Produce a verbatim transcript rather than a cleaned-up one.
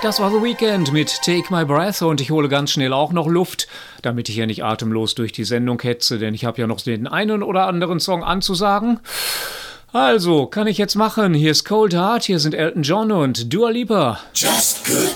Das war The Weeknd mit Take My Breath und ich hole ganz schnell auch noch Luft, damit ich ja nicht atemlos durch die Sendung hetze, denn ich habe ja noch den einen oder anderen Song anzusagen. Also, kann ich jetzt machen. Hier ist Cold Heart, hier sind Elton John und Dua Lipa. Just good